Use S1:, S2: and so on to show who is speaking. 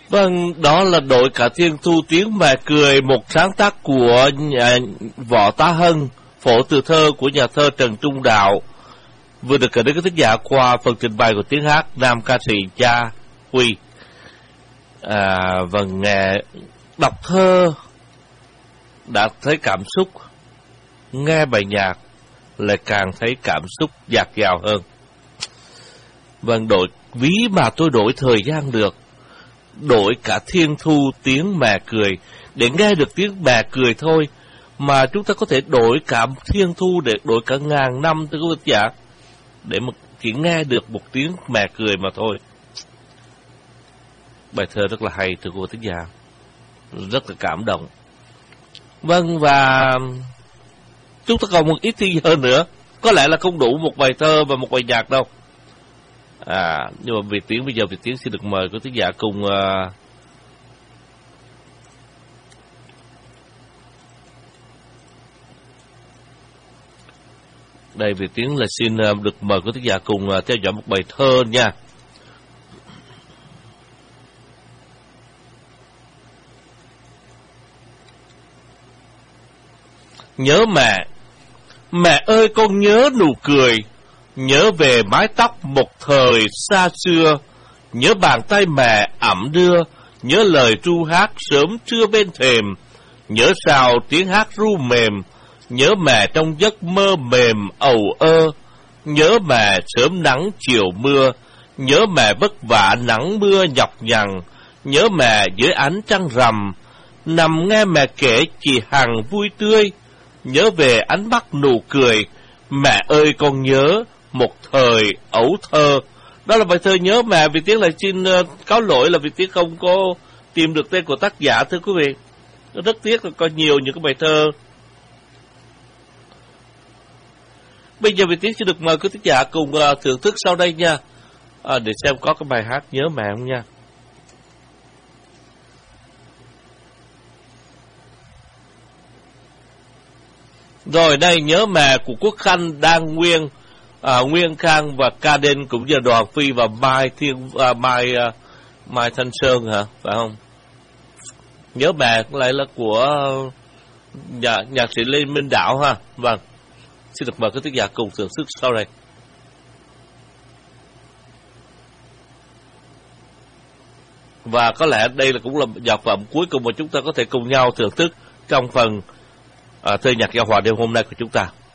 S1: Vâng, đó là đội Cả Thiên Thu Tiếng Mẹ Cười, một sáng tác của Võ Tá Hân, phổ từ thơ của nhà thơ Trần Trung Đạo, vừa được gửi đến các thính giả qua phần trình bày của tiếng hát nam ca sĩ Cha Huy. Vâng, nghe đọc thơ đã thấy cảm xúc, nghe bài nhạc lại càng thấy cảm xúc dạt dào hơn. Vâng, ví mà tôi đổi thời gian được, đổi Cả Thiên Thu Tiếng Mẹ Cười để nghe được tiếng mẹ cười thôi, mà chúng ta có thể đổi cả thiên thu để đổi cả ngàn năm, thưa quý vị giả, để mà chỉ nghe được một tiếng mẹ cười mà thôi. Bài thơ rất là hay, thưa quý vị giả, rất là cảm động. Vâng, và chúng ta còn một ít thời giờ nữa, có lẽ là không đủ một bài thơ và một bài nhạc đâu. Nhưng mà Việt Tiến bây giờ Việt Tiến xin được mời quý thính giả cùng đây Việt Tiến là xin được mời quý thính giả cùng theo dõi một bài thơ nha. Nhớ mẹ, mẹ ơi con nhớ nụ cười, nhớ về mái tóc một thời xa xưa, nhớ bàn tay mẹ ẵm đưa, nhớ lời ru hát sớm trưa bên thềm, nhớ sao tiếng hát ru mềm, nhớ mẹ trong giấc mơ mềm ầu ơ, nhớ mẹ sớm nắng chiều mưa, nhớ mẹ vất vả nắng mưa nhọc nhằn, nhớ mẹ dưới ánh trăng rằm, nằm nghe mẹ kể chị Hằng vui tươi, nhớ về ánh mắt nụ cười, mẹ ơi con nhớ một thời ấu thơ. Đó là bài thơ Nhớ Mẹ. Việt Tiến lại xin cáo lỗi là Việt Tiến không có tìm được tên của tác giả, thưa quý vị. Rất tiếc là có nhiều những cái bài thơ. Bây giờ Việt Tiến xin được mời quý thính giả cùng thưởng thức sau đây nha, để xem có cái bài hát Nhớ Mẹ không nha. Rồi đây, Nhớ Mẹ của Quốc Khanh, Đan Nguyên, Nguyên Khang và Ca Đen, cũng như Đoàn Phi và Mai Thanh Sơn hả, phải không? Nhớ Mẹ lại là của nhạc sĩ Lê Minh Đạo ha. Vâng, xin được mời quý thính giả cùng thưởng thức sau đây. Và có lẽ đây là cũng là nhạc phẩm cuối cùng mà chúng ta có thể cùng nhau thưởng thức trong phần thơ nhạc giao hòa đêm hôm nay của chúng ta.